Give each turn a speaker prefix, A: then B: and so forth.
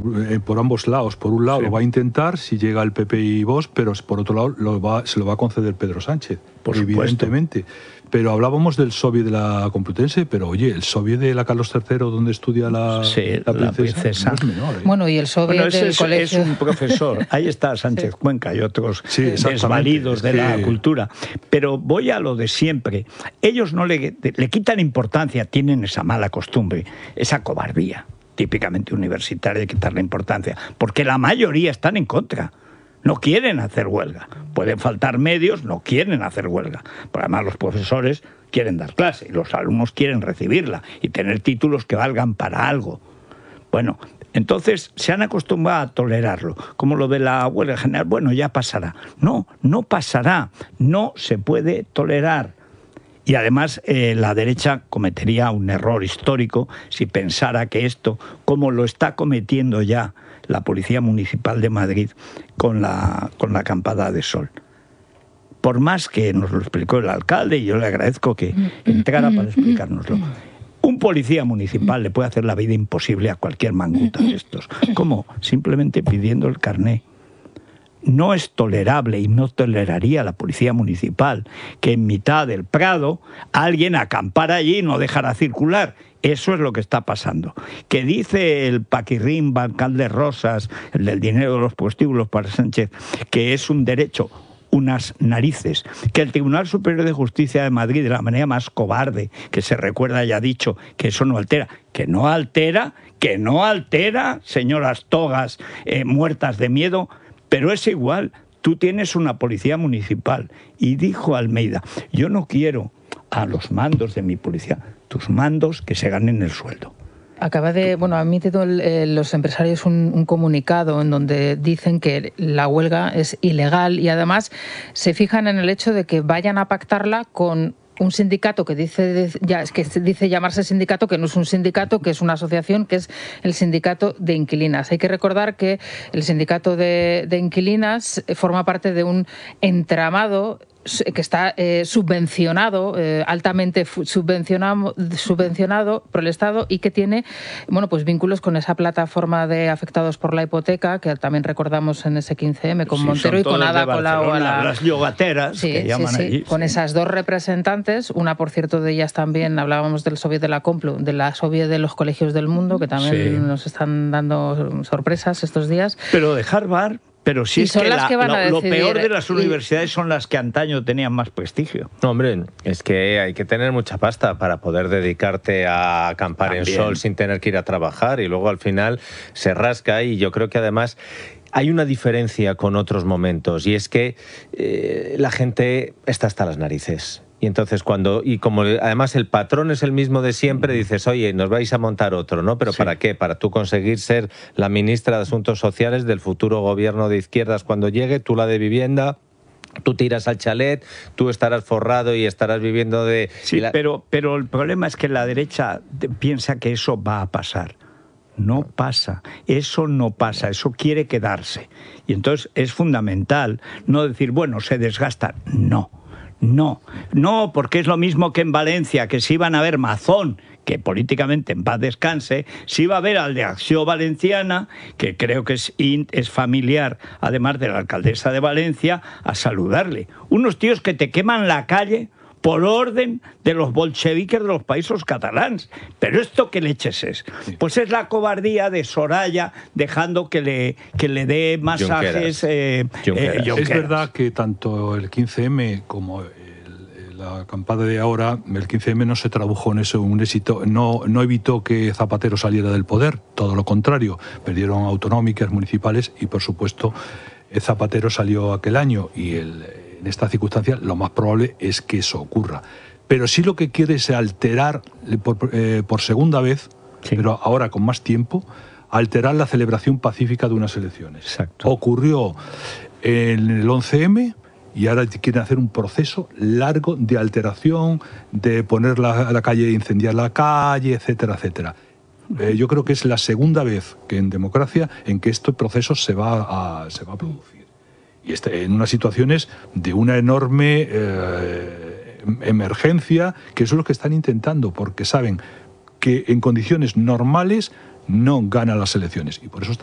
A: por ambos lados. Por un lado
B: Sí.
A: lo va a intentar si llega el PP y Vox, pero por otro lado se lo va a conceder Pedro Sánchez,
B: Por supuesto.
A: evidentemente. Pero hablábamos del soviet de la Complutense, pero oye, el soviet de la Carlos III, donde estudia la princesa, no es menor, ¿eh?
C: Bueno, y el soviet
B: Bueno,
C: del colegio...
B: es un profesor. Ahí está Sánchez Cuenca y otros desvalidos de la cultura. Pero voy a lo de siempre. Ellos no le quitan importancia, tienen esa mala costumbre, esa cobardía típicamente universitaria de quitarle importancia, porque la mayoría están en contra. No quieren hacer huelga. Pueden faltar medios, no quieren hacer huelga. Pero además los profesores quieren dar clase y los alumnos quieren recibirla y tener títulos que valgan para algo. Bueno, entonces se han acostumbrado a tolerarlo. Como lo de la huelga general, bueno, ya pasará. No, no pasará. No se puede tolerar. Y además la derecha cometería un error histórico si pensara que esto, como lo está cometiendo ya la Policía Municipal de Madrid con la acampada de sol. Por más que nos lo explicó el alcalde, y yo le agradezco que entrara para explicárnoslo. Un policía municipal le puede hacer la vida imposible a cualquier manguta de estos. ¿Cómo? Simplemente pidiendo el carné. No es tolerable y no toleraría la policía municipal que en mitad del Prado alguien acampara allí y no dejara circular. Eso es lo que está pasando. Que dice el paquirrín bancal de Rosas, el del dinero de los prostíbulos para Sánchez, que es un derecho, unas narices, que el Tribunal Superior de Justicia de Madrid, de la manera más cobarde que se recuerda, haya dicho que eso no altera. Que no altera, señoras togas muertas de miedo. Pero es igual, tú tienes una policía municipal. Y dijo Almeida, yo no quiero a los mandos de mi policía, tus mandos que se ganen el sueldo.
C: Ha emitido los empresarios un comunicado en donde dicen que la huelga es ilegal y además se fijan en el hecho de que vayan a pactarla con un sindicato que dice llamarse sindicato, que no es un sindicato, que es una asociación, que es el sindicato de inquilinas. Hay que recordar que el sindicato de inquilinas forma parte de un entramado que está subvencionado, altamente subvencionado por el Estado y que tiene vínculos con esa plataforma de afectados por la hipoteca, que también recordamos en ese 15M, con Montero y con Ada Colau.
B: Las yogateras, que llaman allí.
C: Con esas dos representantes, una, por cierto, de ellas también, hablábamos del soviet de la Complu, de la soviet de los colegios del mundo, que también nos están dando sorpresas estos días.
B: Pero de Harvard... Pero si es que lo peor de las universidades son las que antaño tenían más prestigio.
D: No, hombre, es que hay que tener mucha pasta para poder dedicarte a acampar en sol sin tener que ir a trabajar y luego al final se rasca y yo creo que además hay una diferencia con otros momentos y es que la gente está hasta las narices. Y entonces como además el patrón es el mismo de siempre, dices, oye, nos vais a montar otro, ¿no? ¿Pero para qué? Para tú conseguir ser la ministra de Asuntos Sociales del futuro gobierno de izquierdas cuando llegue, tú la de vivienda, tú te irás al chalet, tú estarás forrado y estarás viviendo de...
B: Sí, pero el problema es que la derecha piensa que eso va a pasar. No pasa, eso no pasa, eso quiere quedarse. Y entonces es fundamental no decir, bueno, se desgasta, no. No, porque es lo mismo que en Valencia, que si iban a ver Mazón, que políticamente en paz descanse, si iba a ver al de Acción Valenciana, que creo que es familiar, además de la alcaldesa de Valencia, a saludarle. Unos tíos que te queman la calle por orden de los bolcheviques de los países catalans. ¿Pero esto qué leches es? Pues es la cobardía de Soraya dejando que le dé masajes
A: Junqueras. Es verdad que tanto el 15M como la acampada de ahora, el 15M no se tradujo en eso un éxito, no evitó que Zapatero saliera del poder, todo lo contrario, perdieron autonómicas, municipales y por supuesto Zapatero salió aquel año y en esta circunstancia lo más probable es que eso ocurra. Pero sí lo que quiere es alterar por segunda vez, pero ahora con más tiempo, alterar la celebración pacífica de unas elecciones.
B: Exacto.
A: Ocurrió en el 11M y ahora quieren hacer un proceso largo de alteración, de poner la calle, incendiar la calle, etcétera, etcétera. Yo creo que es la segunda vez que en democracia en que este proceso se va a producir. Y en unas situaciones de una enorme emergencia, que eso es lo que están intentando, porque saben que en condiciones normales no ganan las elecciones. Y por eso